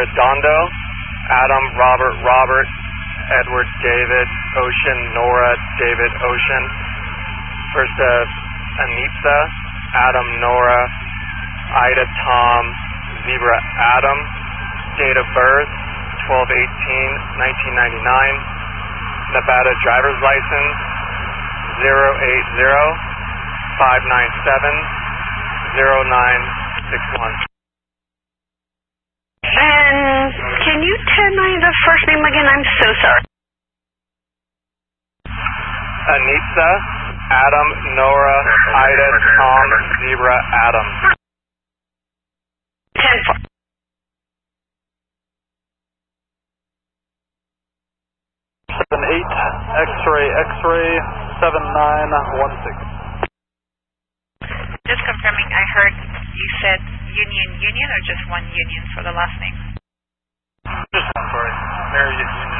Redondo, Adam, Robert, Robert, Edward, David, Ocean, Nora, David, Ocean. First Anitza, Adam, Nora, Ida, Tom, Zebra, Adam. Date of birth, 12/18/1999. Nevada driver's license, 080-597-0961. And can you tell me the first name again? I'm so sorry. Anitza, Adam, Nora, Ida, Tom, Zebra, Adam. 10-4. X-ray 7916. Just confirming, I heard you said Union or just one Union for the last name? Just one, sorry. Mary Union.